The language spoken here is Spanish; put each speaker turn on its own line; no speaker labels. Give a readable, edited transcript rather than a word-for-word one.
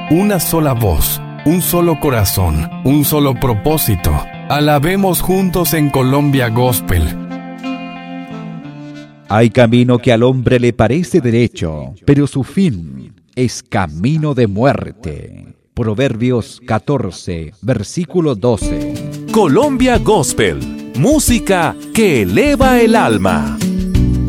una sola voz, un solo corazón, un solo propósito. Alabemos juntos en Colombia Gospel.
Hay camino que al hombre le parece derecho, pero su fin es camino de muerte. Proverbios 14, versículo 12.
Colombia Gospel, música que eleva el alma.